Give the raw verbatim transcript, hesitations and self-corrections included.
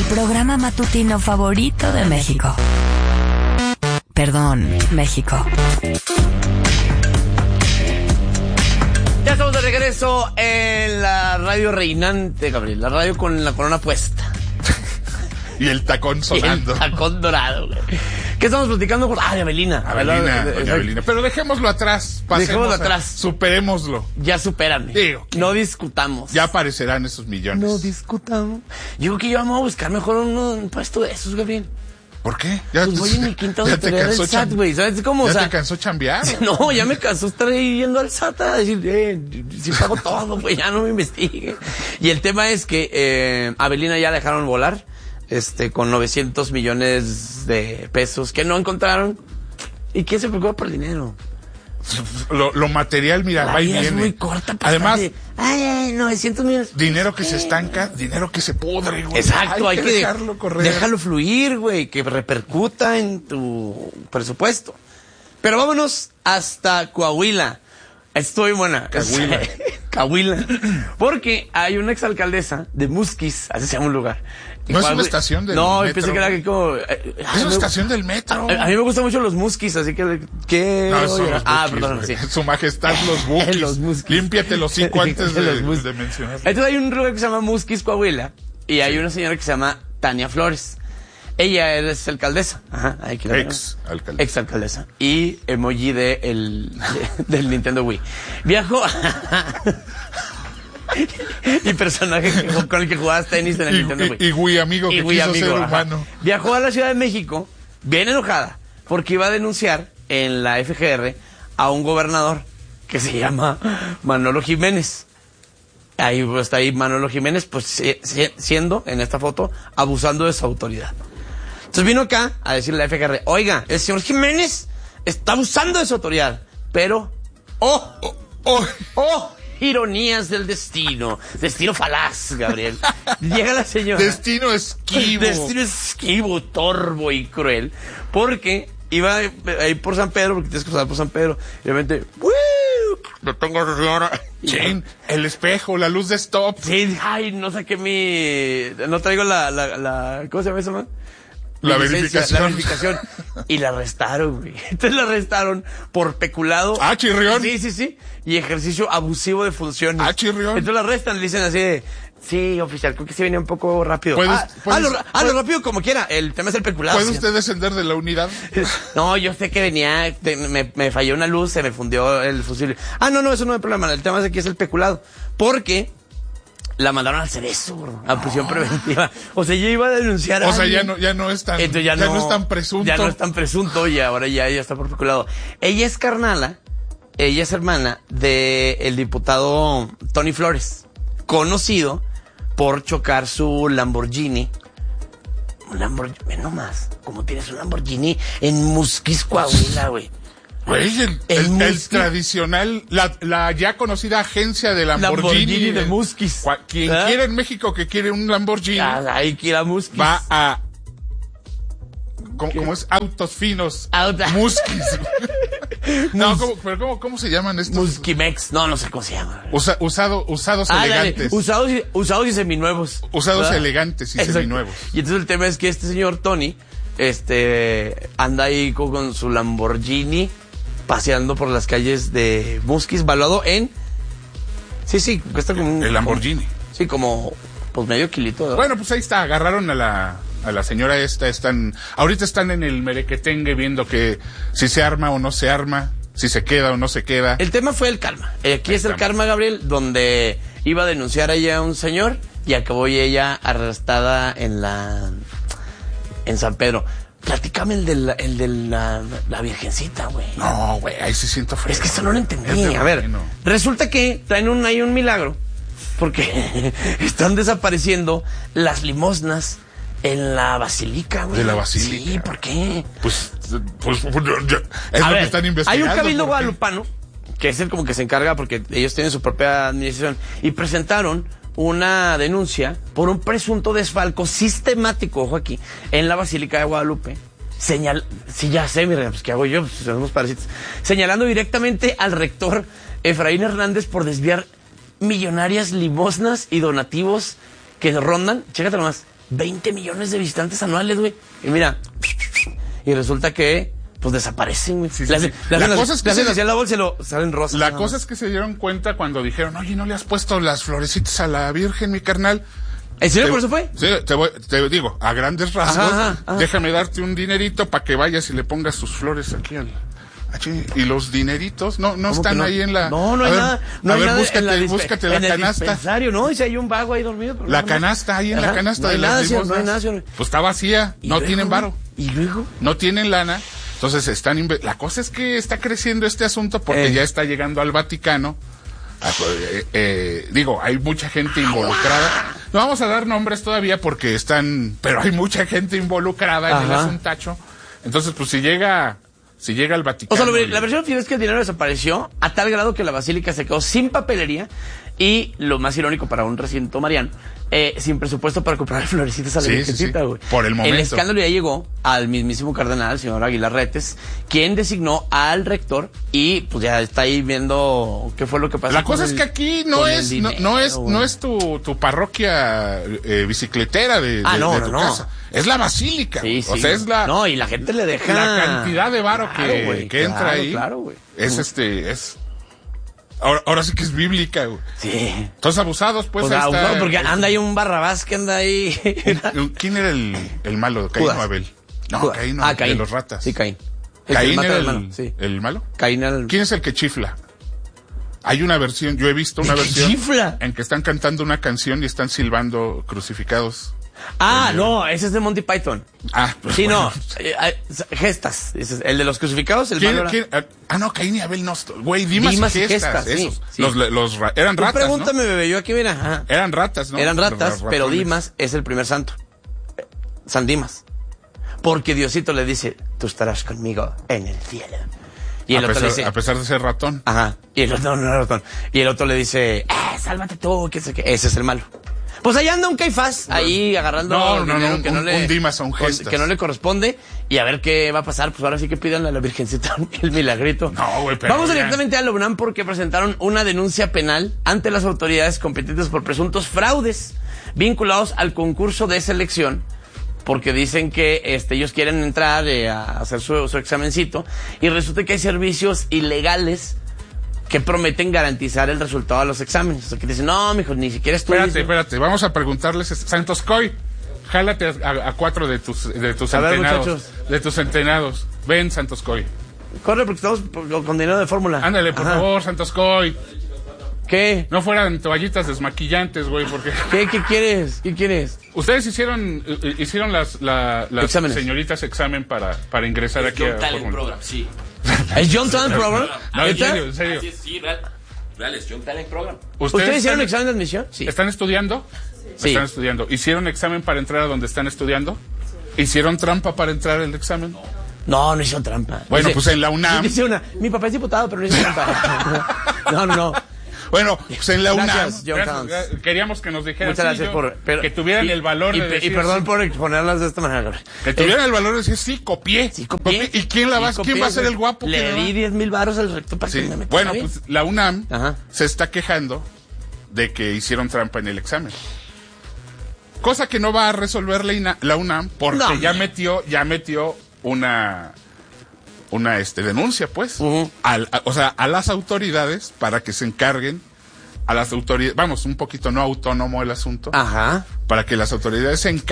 programa matutino favorito de México. Perdón, México. Ya estamos de regreso en la radio reinante, Gabriel. La radio con la corona puesta. Y el tacón sonando. Y el tacón dorado, güey. ¿Qué estamos platicando? Ah, de Avelina. Avelina, de, de, de, Avelina. Pero dejémoslo atrás. Dejémoslo atrás. Superémoslo. Ya supérame. Digo, no discutamos. Ya aparecerán esos millones. No discutamos. Yo creo que yo vamos a buscar mejor un, un puesto de esos, Gabriel. ¿Por qué? Ya pues voy en mi quinta auditoría del S A T, güey. ¿Sabes cómo? ¿Ya o sea, te cansó chambear? No, ya me cansó estar ahí yendo al S A T a decir, eh, si pago todo, pues ya no me investigue. Y el tema es que eh, Avelina ya dejaron volar. Este, con novecientos millones de pesos que no encontraron. ¿Y quién se preocupa por el dinero? Lo, lo material, mira, la va y vida viene. Es muy corta. Además, de, ay, ay, novecientos millones. Dinero que se estanca, dinero que se pudre, güey. Exacto, hay, hay que, que dejarlo correr. Déjalo fluir, güey, que repercuta en tu presupuesto. Pero vámonos hasta Coahuila. Estoy buena. Coahuila. Coahuila. Porque hay una exalcaldesa de Musquis, así se llama un lugar. No es una estación del no, metro. No, pensé que era que como... Eh, es ay, una me, estación del metro. A, a mí me gustan mucho los Musquis, así que... ¿Qué? No, son los ah, Musquis, perdón, sí. Su majestad, los Musquis. los Musquis. Límpiate los cinco antes de, de, de mencionar. Entonces hay un lugar que se llama Musquis, Coahuila, y hay sí. una señora que se llama Tania Flores. Ella es alcaldesa. Ajá, hay que Ex alcaldesa. Ex alcaldesa. Y emoji de el, de, del Nintendo Wii. Viajó... y personaje que, con el que jugabas tenis en el y, Nintendo Wii. Y, y Wii amigo y que Wii quiso amigo, ser ajá. humano. Viajó a la Ciudad de México, bien enojada, porque iba a denunciar en la F G R a un gobernador que se llama Manolo Jiménez. Ahí está ahí Manolo Jiménez, pues siendo, en esta foto, abusando de su autoridad. Entonces vino acá a decirle a la F G R, oiga, el señor Jiménez está abusando de su autoridad, pero, oh, oh, oh, oh, ironías del destino. Destino falaz, Gabriel. Llega la señora. Destino esquivo. Destino esquivo, torvo y cruel. Porque iba ahí por San Pedro, porque tienes que pasar por San Pedro. Y de repente, ¡Woo! Lo tengo a esa señora. Chin, el espejo, la luz de stop. Sí, ay, no saqué mi... No traigo la... la, la ¿cómo se llama eso, man? La verificación. La verificación. Y la arrestaron, güey. Entonces la arrestaron por peculado. Ah, chirrión. Sí, sí, sí. Y ejercicio abusivo de funciones. Ah, chirrión. Entonces la arrestan, le dicen así de, sí, oficial, creo que se viene un poco rápido. ¿Puedes, ah, puedes, ah, lo, puedes, ah, lo rápido como quiera. El tema es el peculado. ¿Puede usted descender de la unidad? No, yo sé que venía, te, me, me falló una luz, se me fundió el fusible. Ah, no, no, eso no hay problema. El tema es que es el peculado. Porque la mandaron al Cerezo, a prisión no. preventiva. O sea, yo iba a denunciar a O sea, alguien. ya no, ya no es tan, Entonces ya, ya no, no es tan presunto. Ya no es tan presunto y ahora ya, ya está por peculado. Ella es carnala, ella es hermana de el diputado Tony Flores, conocido por chocar su Lamborghini. Un Lamborghini, ve nomás, como tienes un Lamborghini en Musquis, Coahuila, güey. Güey, el, el, el tradicional, la, la ya conocida agencia de Lamborghini. Lamborghini de Musquis. Quien ¿Ah? quiere en México que quiere un Lamborghini. Ah, ahí quiera Musquis. Va a... ¿Cómo, cómo es? Autos finos. Auto. Musquis. No, ¿cómo, pero cómo, ¿cómo se llaman estos? Musquimex. No, no sé cómo se llama. Usa, usado, usados ah, elegantes. Dale. Usados y, usados y seminuevos. Usados ¿verdad? elegantes y Exacto. seminuevos. Y entonces el tema es que este señor Tony, este, anda ahí con, con su Lamborghini paseando por las calles de Musquis, valuado en... Sí, sí, cuesta como un... El Lamborghini. Como, sí, como, pues medio kilito. ¿verdad? Bueno, pues ahí está, agarraron a la... a la señora esta, están, ahorita están en el merequetengue viendo que si se arma o no se arma, si se queda o no se queda. El tema fue el karma. Aquí es el karma, Gabriel, donde iba a denunciar a ella a un señor y acabó ella arrestada en la, en San Pedro. Platícame el de la, el de la, la virgencita, güey. No, güey, ahí sí siento feo. Es que eso no lo entendí. A ver, resulta que traen un, hay un milagro, porque están desapareciendo las limosnas en la basílica, güey. De la basílica. Sí, ¿por qué? Pues, pues, pues ya, es a lo ver, que están investigando. Hay un cabildo guadalupano, que es el como que se encarga, porque ellos tienen su propia administración, y presentaron una denuncia por un presunto desfalco sistemático, ojo aquí, en la Basílica de Guadalupe. Señal, sí, ya sé, mira, pues, ¿qué hago yo? Pues somos parecitos. Señalando directamente al rector Efraín Hernández por desviar millonarias limosnas y donativos que rondan, chécate nomás, veinte millones de visitantes anuales, güey. Y mira, y resulta que, pues desaparecen, güey. Sí, sí, le hacen, sí. le hacen La así- cosa es que le hacen se- así a la bolsa y lo salen rosas. La nada cosa más. es que se dieron cuenta cuando dijeron, oye, ¿no le has puesto las florecitas a la Virgen, mi carnal? ¿En serio Te- por eso fue? Sí, te, voy- te digo, a grandes rasgos, Ajá, ajá, ajá. déjame darte un dinerito para que vayas y le pongas tus flores aquí al... aquí. Y los dineritos no no ¿Cómo están que no? ahí en la... No, no a hay ver, nada. No a hay ver, nada búscate, en la dispe- búscate en la el canasta. dispensario, ¿no? Dice, hay un vago ahí dormido. pero La no, no. canasta, ahí en la Ajá, canasta no hay de nada, las señor, no hay limosnas. nada, señor. Pues está vacía, ¿Y no luego? tienen varo, ¿Y luego? no tienen lana. Entonces están... inve- La cosa es que está creciendo este asunto porque Eh. ya está llegando al Vaticano. Ah, pues, eh, eh, digo, hay mucha gente involucrada. No vamos a dar nombres todavía porque están, pero hay mucha gente involucrada en el Ajá. asuntacho. Entonces, pues si llega, si llega al O Vaticano. sea, lo- y- la versión final es que el dinero desapareció a tal grado que la basílica se quedó sin papelería y, lo más irónico para un recinto mariano, eh, sin presupuesto para comprar florecitas a la Sí, sí, Virgencita, sí. güey. Por el momento. El escándalo ya llegó al mismísimo cardenal, el señor Aguilar Retes, quien designó al rector y pues ya está ahí viendo qué fue lo que pasó. La con cosa es el- que aquí no con el es, no, dinero, no es, güey. no es tu, tu parroquia eh, bicicletera de, Ah, de- no, de no, tu no. casa. Es la basílica. Sí, O sí. sea, es la, No, y la gente le deja... la cantidad de varo Claro, que, güey, que entra claro, ahí. Claro, güey. Es este, es, ahora, ahora sí que es bíblica, güey. Sí. Entonces abusados, pues, O sea, ahí está. no, porque anda ahí un Barrabás que anda ahí... ¿Quién era el, el malo? ¿Caín Judas. o Abel? No, Judas. Caín, Ah, de Caín. los ratas. Sí, Caín. El que Caín mata era al el, hermano, sí. el malo. Caín era el... ¿Quién es el que chifla? Hay una versión, yo he visto una ¿El que versión chifla? en que están cantando una canción y están silbando crucificados. Ah, no, ese es de Monty Python. Ah, pues Sí, bueno. no. eh, eh, gestas. Ese es el de los crucificados, el ¿Quién- malo era- quién- ah, no, Caín y Abel no. Güey, Dimas, Dimas y y Gestas, Gestas, sí, esos. sí. Los, los ra- eran Tú ratas, pregúntame, ¿no? bebé, yo aquí mira. Ajá. Eran ratas, ¿no? Eran Los ratas, ra- pero ratones. Dimas es el primer santo. Eh, San Dimas. Porque Diosito le dice, tú estarás conmigo en el cielo. Y el a, otro pesar, le dice, a pesar de ser ratón. ajá. Y el otro no, no era ratón. Y el otro le dice, eh, sálvate tú, que sé qué. Ese es el malo. Pues ahí anda un Caifás, ahí agarrando No, no, dinero no, que un- no le, un Dimas a un con- Gestas. que no le corresponde, y a ver qué va a pasar. Pues ahora sí que pidan a la Virgencita el milagrito. No, güey, pero Vamos ya. directamente a la UNAM porque presentaron una denuncia penal ante las autoridades competentes por presuntos fraudes vinculados al concurso de selección, porque dicen que este, ellos quieren entrar eh, a hacer su, su examencito, y resulta que hay servicios ilegales que prometen garantizar el resultado de los exámenes. O sea, que dicen, no, mijo, ni siquiera estudies. Espérate, espérate, vamos a preguntarles, Santos Coy, jálate a, a- a cuatro de tus, de tus A ver, centenados. muchachos. De tus centenados. Ven, Santos Coy. Corre, porque estamos por- con dinero de fórmula. Ándale, por Ajá. favor, Santos Coy. ¿Qué? No fueran toallitas desmaquillantes, güey, porque... ¿Qué, qué quieres? ¿Qué quieres? Ustedes hicieron eh, hicieron las, la- las Exámenes. señoritas examen para, para ingresar aquí a Fórmula. sí. ¿Es John Talent Program? No, en ¿Neta? serio, en serio. Sí, sí, real. Real, es Young Talent Program. ¿Ustedes hicieron están, examen de admisión? Sí. ¿Están estudiando? Sí. Están estudiando. ¿Hicieron examen para entrar a donde están estudiando? ¿Hicieron trampa para entrar al examen? No, no hizo trampa. Bueno, Dice- pues en la UNAM. Dice una, mi papá es diputado, pero no hizo trampa. No, no, no. Bueno, pues en la UNAM. Gracias, John Gracias, Towns. gracias. Queríamos que nos dijeran. Muchas sí, gracias yo- por... pero- que tuvieran y- el valor y, de pe- decir. Y perdón sí, por exponerlas de esta manera. que tuvieran el valor de decir, sí, copié. Sí, copié. ¿Y quién la Sí, va, copié, quién va a ser güey. el guapo? que Le me va? di diez mil baros al rector para Sí. que me metiera Bueno, bien. pues la UNAM Ajá. se está quejando de que hicieron trampa en el examen. Cosa que no va a resolver la, INA- la UNAM porque No, ya hombre. metió, ya metió una una este denuncia, pues. Ujú. Al- a- o sea, a las autoridades para que se encarguen, a las autoridades, vamos, un poquito no autónomo el asunto, Ajá. para que las autoridades se encarguen